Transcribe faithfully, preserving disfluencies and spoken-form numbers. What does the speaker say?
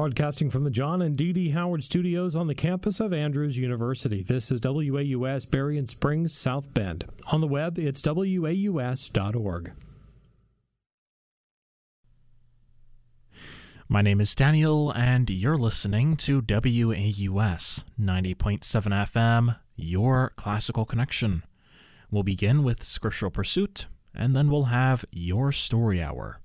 Broadcasting from the John and Dee Dee Howard Studios on the campus of Andrews University. This is W A U S Berrien Springs, South Bend. On the web, it's W A U S dot org. My name is Daniel, and you're listening to W A U S ninety point seven F M, your classical connection. We'll begin with Scriptural Pursuit, and then we'll have Your Story Hour.